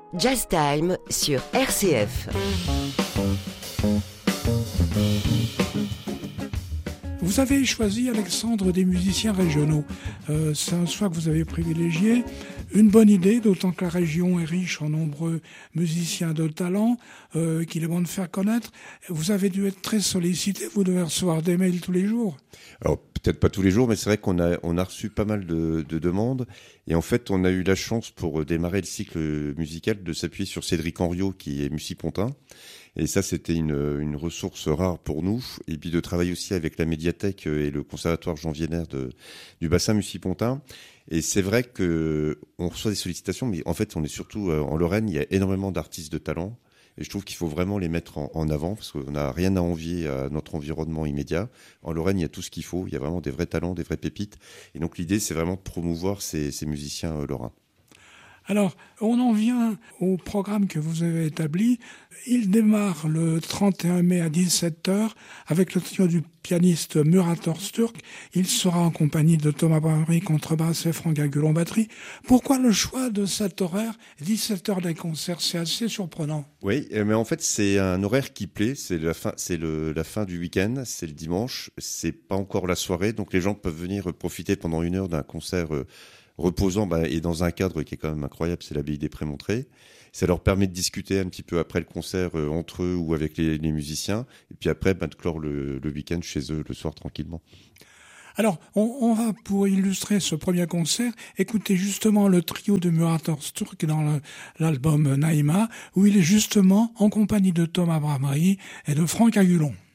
Jazz Time sur RCF. Vous avez choisi, Alexandre, des musiciens régionaux. C'est un choix que vous avez privilégié. Une bonne idée, d'autant que la région est riche en nombreux musiciens de talent qu'il est bon de faire connaître. Vous avez dû être très sollicité, vous devez recevoir des mails tous les jours. Alors peut-être pas tous les jours, mais c'est vrai qu'on a reçu pas mal de demandes. Et en fait, on a eu la chance pour démarrer le cycle musical de s'appuyer sur Cédric Henriot, qui est musipontain. Et ça, c'était une ressource rare pour nous. Et puis de travailler aussi avec la médiathèque et le conservatoire Jean Vienner du bassin musipontain. Et c'est vrai que on reçoit des sollicitations, mais en fait, on est surtout en Lorraine. Il y a énormément d'artistes de talent. Et je trouve qu'il faut vraiment les mettre en avant parce qu'on n'a rien à envier à notre environnement immédiat. En Lorraine, il y a tout ce qu'il faut. Il y a vraiment des vrais talents, des vraies pépites. Et donc l'idée, c'est vraiment de promouvoir ces musiciens lorrains. Alors, on en vient au programme que vous avez établi. Il démarre le 31 mai à 17h avec le trio du pianiste Murat Öztürk. Il sera en compagnie de Thomas Bramry, contrebasse, et Franck Agulon, batterie. Pourquoi le choix de cet horaire, 17h des concerts? C'est assez surprenant. Oui, mais en fait, c'est un horaire qui plaît. C'est la fin du week-end, c'est le dimanche. C'est pas encore la soirée, donc les gens peuvent venir profiter pendant 1 heure d'un concert reposant et dans un cadre qui est quand même incroyable, c'est l'abbaye des Prémontrés. Ça leur permet de discuter un petit peu après le concert entre eux ou avec les musiciens, et puis après de clore le week-end chez eux le soir tranquillement. Alors, on va, pour illustrer ce premier concert, écouter justement le trio de Murat Öztürk dans l'album Naïma, où il est justement en compagnie de Thomas Bramry et de Franck Agulon.